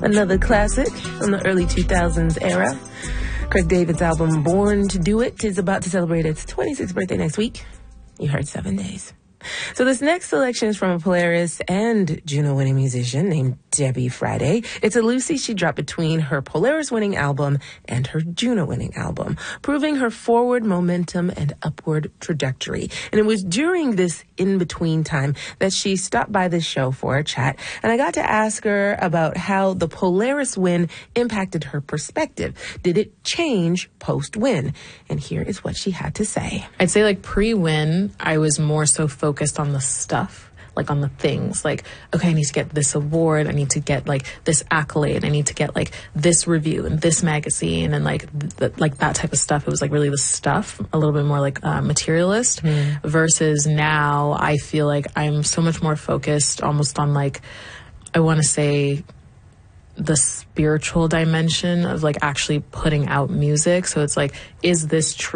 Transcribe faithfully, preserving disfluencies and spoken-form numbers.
Another classic from the early two thousands era. Craig David's album Born to Do It is about to celebrate its twenty-sixth birthday next week. You heard seven days. So this next selection is from a Polaris and Juno-winning musician named Debbie Friday. It's a Lucy she dropped between her Polaris-winning album and her Juno-winning album, proving her forward momentum and upward trajectory. And it was during this in-between time that she stopped by this show for a chat, and I got to ask her about how the Polaris win impacted her perspective. Did it change post-win? And here is what she had to say. I'd say like pre-win, I was more so focused focused on the stuff, like on the things, like, okay, I need to get this award, I need to get like this accolade, I need to get like this review in this magazine, and like th- like that type of stuff. It was like really the stuff, a little bit more like uh, materialist, mm. versus now I feel like I'm so much more focused almost on like, I want to say the spiritual dimension of like actually putting out music. So it's like, is this true?